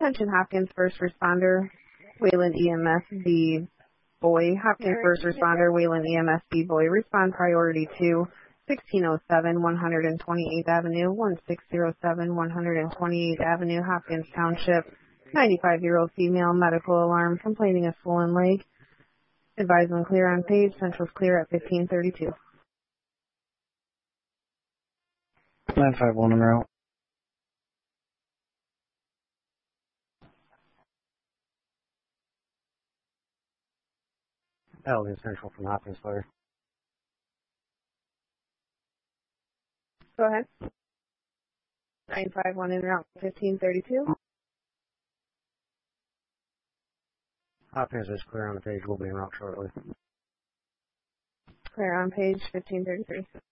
Attention Hopkins first responder, Wayland EMS B. Boy. Hopkins first responder, Wayland EMS B. Boy. Respond priority to 1607 128th Avenue, 1607 128th Avenue, Hopkins Township. 95-year-old female, medical alarm, complaining of swollen leg. Advise when clear on page. Central's clear at 1532. 951 en route. Elgin Central from Hopkins clear. Go ahead. 951 en route 1532. Hopkins is clear on the page. We'll be en route shortly. Clear on page 1533.